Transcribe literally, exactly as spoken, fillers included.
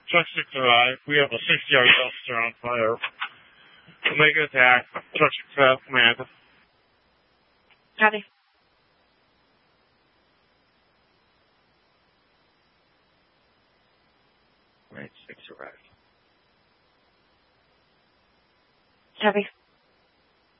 Truck six arrived. We have a six-yard dumpster on fire. We'll make an attack. Truck six have command. Copy. Right, six arrived. Copy.